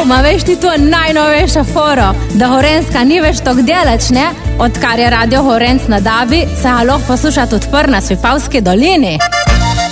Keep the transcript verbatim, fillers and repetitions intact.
ma veš ti to najnovejša foro, da Horenska ni več tok delač, ne? Odkar je radio Horenc na Dabi, se ga lahko poslušati odpr na Svipavski dolini.